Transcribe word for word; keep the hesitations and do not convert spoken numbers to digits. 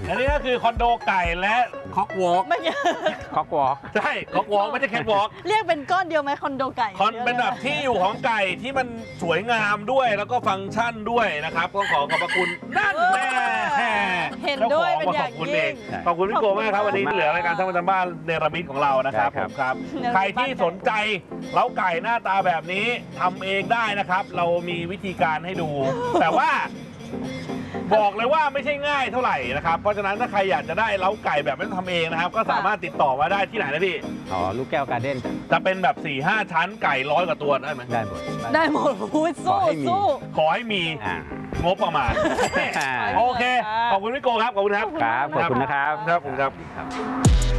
อันนี้ก็คือคอนโดไก่และคอกวอล์กไม่ใช่คอกวอล์กใช่คอกวอล์กไม่ใช่แคทวอล์กเรียกเป็นก้อนเดียวไหมคอนโดไก่คอนเป็นแบบที่อยู่ของไก่ที่มันสวยงามด้วยแล้วก็ฟังก์ชันด้วยนะครับก็ขอขอบพระคุณนั่นแน่เห็นด้วยเป็นอย่างยิ่งขอบคุณพี่โกมากครับวันนี้เหลือรายการทั้งวันทั้งบ้านเนรมิตของเรานะครับผมครับใครที่สนใจเล้าไก่หน้าตาแบบนี้ทำเองได้นะครับเรามีวิธีการให้ดู แต่ว่าบอกเลยว่าไม่ใช่ง่ายเท่าไหร่นะครับเพราะฉะนั้นถ้าใครอยากจะได้เล้าไก่แบบไม่ต้องทำเองนะครับก็สามารถติดต่อมาได้ที่ไหนนะพี่อ๋อลูกแก้วการ์เด้นจะเป็นแบบ สี่ห้า ชั้นไก่ร้อยกว่าตัวได้ไหมได้หมดได้หมดพูดสู้สู้ขอให้มีอ่างบประมาณ โอเค ขอบคุณพี่โกครับ ขอบคุณครับครับขอบคุณนะครับครับผมครับ